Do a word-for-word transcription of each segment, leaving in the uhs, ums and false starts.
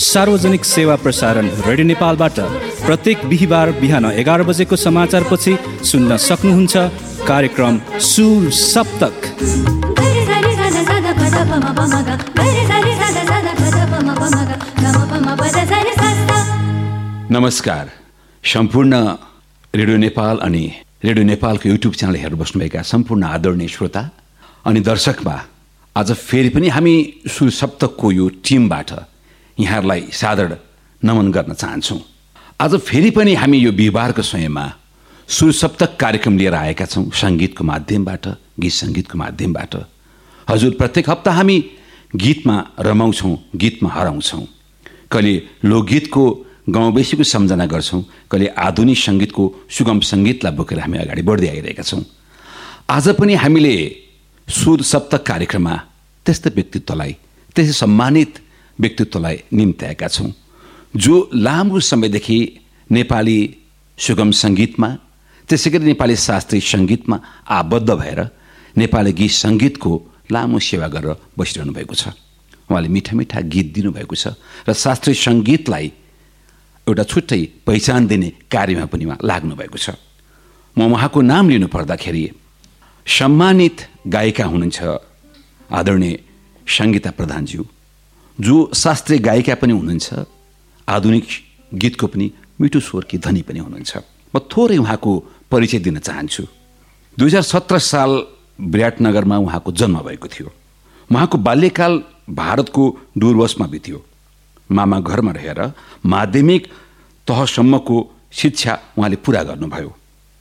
सार्वजनिक सेवा प्रसारण रेडियो नेपालबाट प्रत्येक बिहीबार बिहान एघार बजेको समाचारपछि सुन्न सक्नुहुन्छ कार्यक्रम सुर सप्तक। नमस्कार, सम्पूर्ण रेडियो नेपाल अनि रेडियो नेपालको युट्युब च्यानल हेरेर बस्नुभएका सम्पूर्ण आदरणीय श्रोता अनि दर्शकमा आज फेरि पनि हामी सुर सप्तकको यो टिमबाट यहाँहरूलाई सादर नमन गर्न चाहन्छौँ। आज फेरि पनि हामी यो बिहिबारको समयमा सुर सप्तक कार्यक्रम लिएर आएका छौँ, सङ्गीतको माध्यमबाट, गीत सङ्गीतको माध्यमबाट। हजुर, प्रत्येक हप्ता हामी गीतमा रमाउँछौँ, गीतमा हराउँछौँ। कहिले लोकगीतको गाउँबेसीको सम्झना गर्छौँ, कहिले आधुनिक सङ्गीतको सुगम सङ्गीतलाई बोकेर हामी अगाडि बढ्दै आइरहेका छौँ। आज पनि हामीले सुर सप्तक कार्यक्रममा त्यस्तै व्यक्तित्वलाई, त्यसै सम्मानित व्यक्तित्वलाई निम्त्याएका छौँ जो लामो समयदेखि नेपाली सुगम सङ्गीतमा, त्यसै गरी नेपाली शास्त्रीय सङ्गीतमा आबद्ध भएर नेपाली गीत सङ्गीतको लामो सेवा गरेर बसिरहनु भएको छ। उहाँले मिठा मिठा गीत दिनुभएको छ र शास्त्रीय सङ्गीतलाई एउटा छुट्टै पहिचान दिने कार्यमा पनि उहाँ लाग्नुभएको छ। म उहाँको नाम लिनु पर्दाखेरि सम्मानित गायिका हुनुहुन्छ आदरणीय सङ्गीता प्रधानज्यू, जो शास्त्रीय गायिका पनि हुनुहुन्छ, आधुनिक गीतको पनि मिठो स्वरकी धनी पनि हुनुहुन्छ। म थोरै उहाँको परिचय दिन चाहन्छु। दुई हजार सत्र साल विराटनगरमा उहाँको जन्म भएको थियो। उहाँको बाल्यकाल भारतको डुवर्समा बित्यो। मामा घरमा रहेर माध्यमिक तहसम्मको शिक्षा उहाँले पुरा गर्नुभयो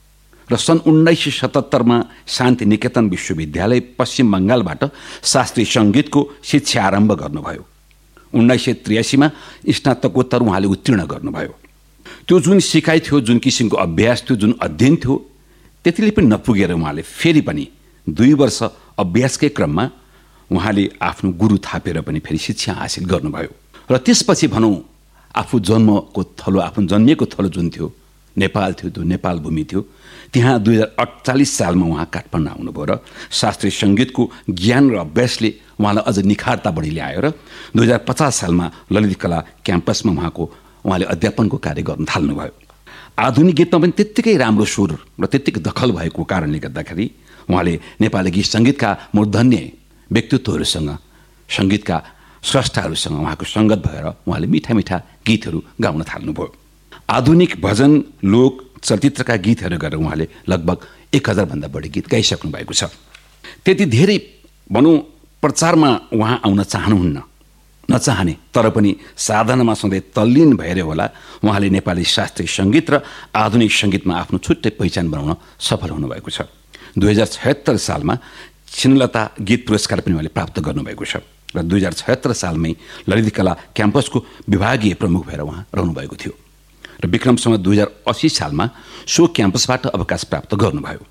र सन् उन्नाइस सय सतहत्तरमा शान्ति निकेतन विश्वविद्यालय पश्चिम बङ्गालबाट शास्त्रीय सङ्गीतको शिक्षा आरम्भ गर्नुभयो। उन्नाइस सय त्रियासीमा स्नातकोत्तर उहाँले उत्तीर्ण गर्नुभयो। त्यो जुन सिकाइ थियो, जुन किसिमको अभ्यास थियो, जुन अध्ययन थियो, त्यतिले पनि नपुगेर उहाँले फेरि पनि दुई वर्ष अभ्यासकै क्रममा उहाँले आफ्नो गुरु थापेर पनि फेरि शिक्षा हासिल गर्नुभयो र त्यसपछि भनौँ आफू जन्मको थलो, आफ्नो जन्मिएको थलो जुन थियो नेपाल थियो, त्यो नेपाल भूमि थियो, त्यहाँ दुई हजार अठचालिस सालमा उहाँ काठमाडौँ आउनुभयो र शास्त्रीय सङ्गीतको ज्ञान र अभ्यासले उहाँलाई अझ निखारता बढी ल्यायो र दुई हजार पचास सालमा ललित कला क्याम्पसमा उहाँको उहाँले अध्यापनको कार्य गर्न थाल्नुभयो। आधुनिक गीतमा पनि त्यत्तिकै राम्रो सुर र त्यत्तिकै दखल भएको कारणले गर्दाखेरि उहाँले नेपाली गीत सङ्गीतका मूर्धन्य व्यक्तित्वहरूसँग, सङ्गीतका स्रष्टाहरूसँग उहाँको सङ्गत भएर उहाँले मिठा मिठा गीतहरू गाउन थाल्नुभयो। आधुनिक भजन, लोक, चलचित्रका गीतहरू गरेर उहाँले लगभग एक हजारभन्दा बढी गीत गाइसक्नु भएको छ। त्यति धेरै भनौँ प्रचारमा उहाँ आउन चाहनुहुन्न, नचाहने, तर पनि साधनामा सधैँ तल्लीन भएर होला उहाँले नेपाली शास्त्रीय सङ्गीत र आधुनिक सङ्गीतमा आफ्नो छुट्टै पहिचान बनाउन सफल हुनुभएको छ। दुई हजार छयत्तर सालमा छिनलता गीत पुरस्कार पनि उहाँले प्राप्त गर्नुभएको छ र दुई हजार छयत्तर सालमै ललित कला क्याम्पसको विभागीय प्रमुख भएर उहाँ रहनुभएको थियो र विक्रमसँग दुई हजार अस्सी सालमा सो क्याम्पसबाट अवकाश प्राप्त गर्नुभयो।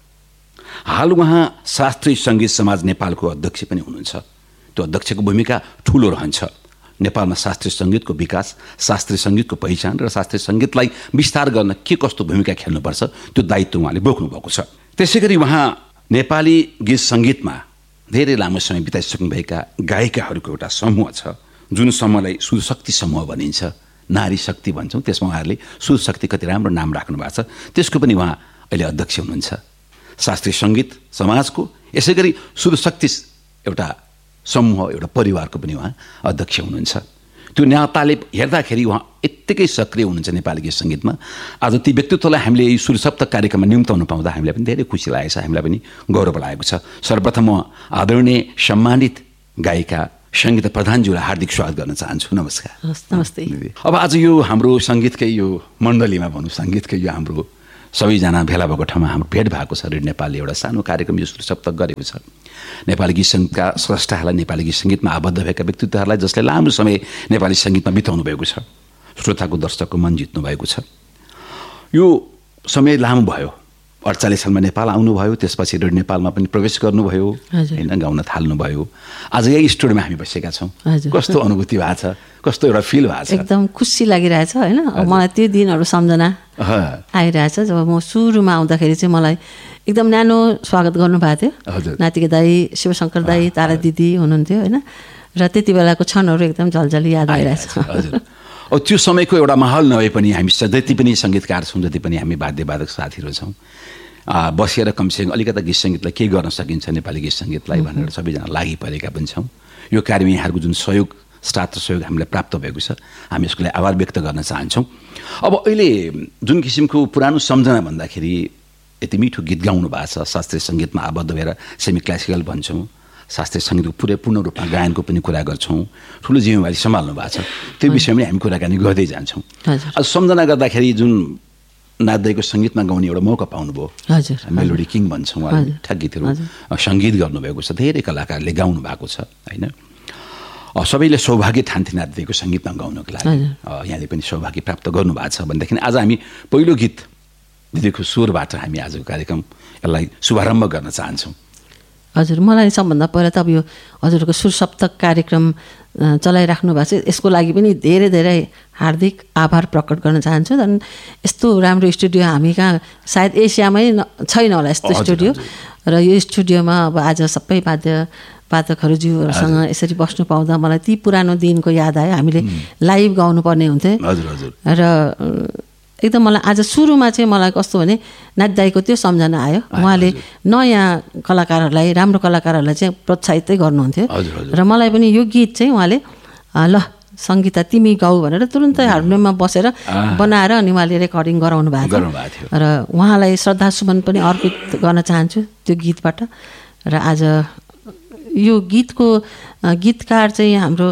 हाल उहाँ शास्त्रीय सङ्गीत समाज नेपालको अध्यक्ष पनि हुनुहुन्छ। त्यो अध्यक्षको भूमिका ठुलो रहन्छ। नेपालमा शास्त्रीय सङ्गीतको विकास, शास्त्रीय सङ्गीतको पहिचान र शास्त्रीय सङ्गीतलाई विस्तार गर्न के कस्तो भूमिका खेल्नुपर्छ त्यो दायित्व उहाँले बोक्नु भएको छ। त्यसै गरी उहाँ नेपाली गीत सङ्गीतमा धेरै लामो समय बिताइसक्नुभएका गायिकाहरूको एउटा समूह छ, जुन समूहलाई सुरशक्ति समूह भनिन्छ, नारी शक्ति भन्छौँ। त्यसमा उहाँहरूले सुरशक्ति कति राम्रो नाम राख्नु भएको छ। त्यसको पनि उहाँ अहिले अध्यक्ष हुनुहुन्छ। शास्त्रीय सङ्गीत समाजको, यसै गरी सुरशक्ति एउटा समूह, एउटा परिवारको पनि उहाँ अध्यक्ष हुनुहुन्छ। त्यो नाताले हेर्दाखेरि उहाँ यत्तिकै सक्रिय हुनुहुन्छ नेपाली गीत सङ्गीतमा। आज ती व्यक्तित्वलाई हामीले यो सुर सप्तक कार्यक्रममा निम्ताउनु पाउँदा हामीलाई पनि धेरै खुसी लागेको छ, हामीलाई पनि गौरव लागेको छ। सर्वप्रथम म आदरणीय सम्मानित गायिका सङ्गीता प्रधानज्यूलाई हार्दिक स्वागत गर्न चाहन्छु। नमस्कार। नमस्ते। अब आज यो हाम्रो सङ्गीतकै यो मण्डलीमा भनौँ, सङ्गीतकै यो हाम्रो सबैजना भेला भएको ठाउँमा हाम्रो भेट भएको छ। रेडियो नेपालले एउटा सानो कार्यक्रम यो सुर सप्तक गरेको छ। नेपाली गीत सङ्गीतका स्रष्टाहरूलाई, नेपाली गीत सङ्गीतमा आबद्ध भएका व्यक्तित्वहरूलाई जसले लामो समय नेपाली सङ्गीतमा बिताउनु भएको छ, श्रोताको दर्शकको मन जित्नु भएको छ। यो समय लामो भयो। अडचालिस सालमा नेपाल आउनुभयो, त्यसपछि रेडियो नेपालमा पनि प्रवेश गर्नुभयो, होइन, गाउन थाल्नुभयो। आज यही स्टुडियोमा हामी बसेका छौँ। कस्तो अनुभूति भएको छ, कस्तो एउटा फिल भएको छ? एकदम खुसी लागिरहेछ, होइन। मलाई त्यो दिनहरू सम्झना आइरहेछ जब म सुरुमा आउँदाखेरि चाहिँ मलाई एकदम न्यानो स्वागत गर्नुभएको थियो। नातिके दाई, शिवशङ्कर दाई, तारा दिदी हुनुहुन्थ्यो, होइन। र त्यति बेलाको क्षणहरू एकदम झलझली याद आइरहेछ। अब त्यो समयको एउटा माहौल नभए पनि हामी जति पनि सङ्गीतकार छौँ, जति पनि हामी वाद्यवादक साथीहरू छौँ, बसेर कमसेकम अलिकता गीत सङ्गीतलाई के गर्न सकिन्छ नेपाली गीत सङ्गीतलाई भनेर सबैजना लागि परेका पनि छौँ। यो कार्यमा यहाँहरूको जुन सहयोग, साथ सहयोग हामीलाई प्राप्त भएको छ, हामी यसको लागि आभार व्यक्त गर्न चाहन्छौँ। अब अहिले जुन किसिमको पुरानो सम्झना भन्दाखेरि यति मिठो गीत गाउनु भएको छ, शास्त्रीय सङ्गीतमा आबद्ध भएर सेमी क्लासिकल भन्छौँ, शास्त्रीय सङ्गीतको पुरै पूर्ण रूपमा गायनको पनि कुरा गर्छौँ, ठुलो जिम्मेवारी सम्हाल्नु भएको छ, त्यो विषयमा हामी कुराकानी गर्दै जान्छौँ। अब सम्झना गर्दाखेरि जुन नाच्दैको सङ्गीतमा गाउने एउटा मौका पाउनुभयो, मेलोडी किङ भन्छौँ, ठ्याक गीतहरू सङ्गीत गर्नुभएको छ, धेरै कलाकारले गाउनु भएको छ होइन। सबैले सौभाग्य ठान्थे नाच्दैको सङ्गीतमा गाउनको लागि, यहाँले पनि सौभाग्य प्राप्त गर्नुभएको छ भनेदेखि आज हामी पहिलो गीत दिदीको स्वरबाट हामी आजको कार्यक्रम यसलाई शुभारम्भ गर्न चाहन्छौँ। हजुर, मलाई सबभन्दा पहिला त अब यो हजुरको सुर सप्तक कार्यक्रम चलाइराख्नु भएको छ, यसको लागि पनि धेरै धेरै हार्दिक आभार प्रकट गर्न चाहन्छु। झन् यस्तो राम्रो स्टुडियो हामी कहाँ सायद एसियामै छैन होला यस्तो स्टुडियो, र यो स्टुडियोमा अब आज सबै वाद्य वादकहरूज्यूहरूसँग यसरी बस्नु पाउँदा मलाई ती पुरानो दिनको याद आयो। हामीले लाइभ गाउनुपर्ने हुन्थ्यो र एकदम मलाई आज सुरुमा चाहिँ मलाई कस्तो भने नाच्दाईको त्यो सम्झना आयो। उहाँले नयाँ कलाकारहरूलाई, राम्रो कलाकारहरूलाई चाहिँ प्रोत्साहितै गर्नुहुन्थ्यो र मलाई पनि यो गीत चाहिँ उहाँले ल सङ्गीता तिमी गाऊ भनेर तुरुन्तै हार्मोनियममा बसेर बनाएर अनि उहाँले रेकर्डिङ गराउनु भएको थियो र उहाँलाई श्रद्धासुमन पनि अर्पित गर्न चाहन्छु त्यो गीतबाट। र आज यो गीतको गीतकार चाहिँ हाम्रो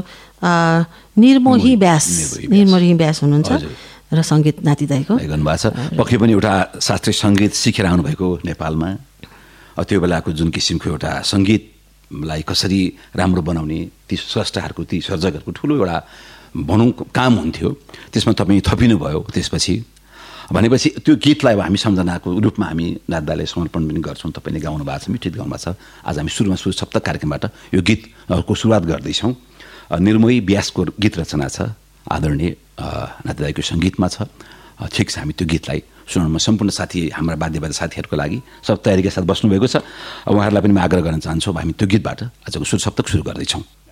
निर्मोही व्यास निर्मोही व्यास हुनुहुन्छ र सङ्गीत नातिदाईको गर्नुभएको छ। पक्कै पनि एउटा शास्त्रीय सङ्गीत सिकेर आउनुभएको नेपालमा, त्यो बेलाको जुन किसिमको एउटा सङ्गीतलाई कसरी राम्रो बनाउने ती स्रष्टाहरूको, ती सर्जकहरूको ठुलो एउटा भनौँ काम हुन्थ्यो, त्यसमा तपाईँ थपिनुभयो। त्यसपछि भनेपछि त्यो गीतलाई अब हामी सम्झनाको रूपमा हामी नाच्दालाई समर्पण पनि गर्छौँ। तपाईँले गाउनु भएको छ, मिठो गाउनु भएको छ। आज हामी सुरुमा सुरु सप्तक कार्यक्रमबाट यो गीतको सुरुवात गर्दैछौँ। निर्मोही व्यासको गीत रचना छ, आदरणीय नातिदाईको सङ्गीतमा छ। ठिक छ, हामी त्यो गीतलाई सुनाउनमा सम्पूर्ण साथी, हाम्रा वाद्यवादक साथीहरूको लागि सब तयारीका साथ बस्नुभएको छ। उहाँहरूलाई पनि म आग्रह गर्न चाहन्छु, हामी त्यो गीतबाट आजको सुर सप्तक सुरु गर्दैछौँ।